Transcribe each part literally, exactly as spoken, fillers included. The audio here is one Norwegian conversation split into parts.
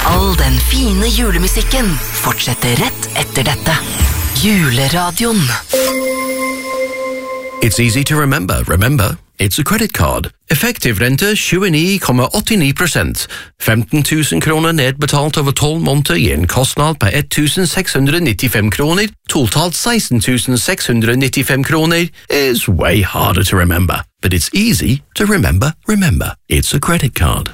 All den fine julemusikken fortsetter rett etter dette. Juleradion. It's easy to remember. Remember, it's a credit card. Effektiv rente tjueni komma åttini prosent. femten tusen kroner nedbetalt over tolv måneder gir en kostnad på ett tusen seks hundre nittifem kroner. Totalt seksten tusen seks hundre nittifem kroner is way harder to remember. But it's easy to remember. Remember, it's a credit card.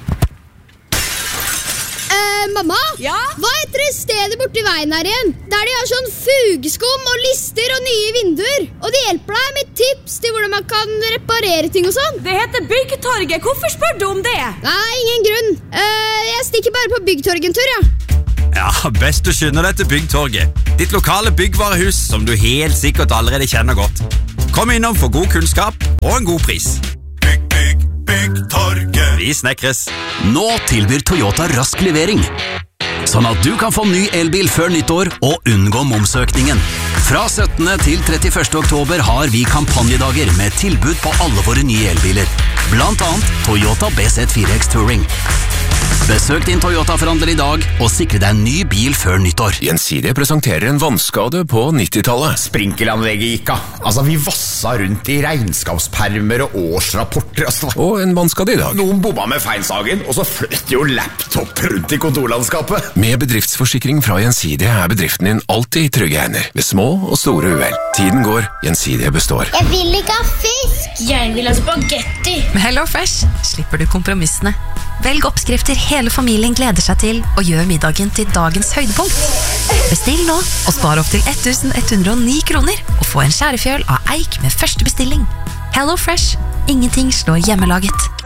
Mamma, ja? Hva heter det stedet borte i veien her igjen? Der de har sånn fugeskum og lister og nye vinduer. Og de hjelper deg med tips til hvordan man kan reparere ting og sånn. Det heter Byggtorget. Hvorfor spør du om det? Nei, ingen grunn. Uh, jeg stikker bare på Byggtorget en tur, ja. Ja, best du skynder deg til Byggtorget. Ditt lokale byggvarehus som du helt sikkert allerede kjenner godt. Kom innom for god kunnskap og en god pris. Bygg, bygg, Byggtorget. Vi snekres. Nå tilbyr Toyota rask levering, sånn at du kan få ny elbil før nyttår og unngå momsøkningen. Fra syttende til trettiførste oktober har vi kampanjedager med tilbud på alle våre nye elbiler, blant annet Toyota B Z fire X Touring. Besøk din Toyota-forhandler i dag og sikre deg en ny bil før nyttår. Gjensidige presenterer en vannskade på nittitallet. Sprinkelanlegget gikk av. Altså, vi vassa rundt i regnskapspermer og årsrapporter. Altså. Og en vannskade i dag. Noen bomma med feinsagen, og så fløtt jo laptop rundt i kontorlandskapet. Med bedriftsforsikring fra Gjensidige er bedriften din alltid i trygge hender, ved små og store uhell. Tiden går, Gjensidige består. Jeg vil ikke ha fisk! Jeg vil ha spagetti! Med HelloFresh slipper du kompromissene. Velg oppskrifter hele familien gleder seg til, og gjør middagen til dagens høydepunkt. Bestill nå, og spar opp til ett tusen ett hundre og ni kroner, og få en skjærefjøl av eik med første bestilling. HelloFresh. Ingenting slår hjemmelaget.